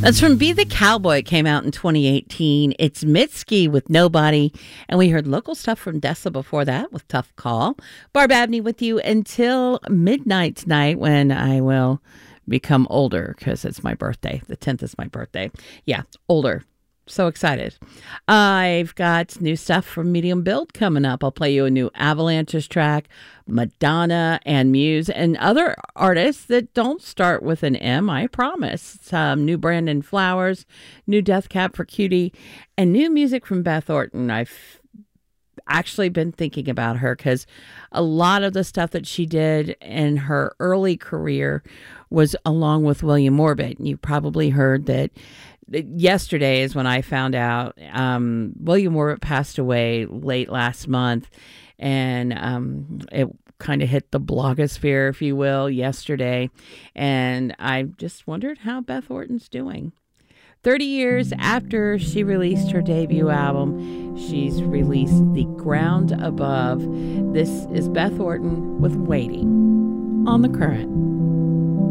That's from Be the Cowboy. It came out in 2018. It's Mitski with Nobody. And we heard local stuff from Dessa before that with Tough Call. Barb Abney with you until midnight tonight when I will become older because it's my birthday. The 10th is my birthday. Yeah, older. So excited. I've got new stuff from Medium Build coming up. I'll play you a new Avalanches track, Madonna and Muse, and other artists that don't start with an M, I promise. Some new Brandon Flowers, new Death Cab for Cutie, and new music from Beth Orton. I've actually been thinking about her because a lot of the stuff that she did in her early career was along with William Orbit. And you probably heard that yesterday is when I found out William Orbit passed away late last month, and it kind of hit the blogosphere, if you will, yesterday. And I just wondered how Beth Orton's doing. 30 years after she released her debut album, she's released The Ground Above. This is Beth Orton with Waiting on The Current.